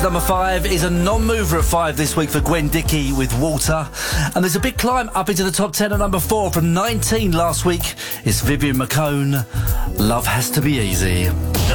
Number 5 is a non-mover at 5 this week for Gwen Dickey with Water. And there's a big climb up into the top 10 at number 4 from 19 last week. It's Vivian McCone, Love Has to Be Easy.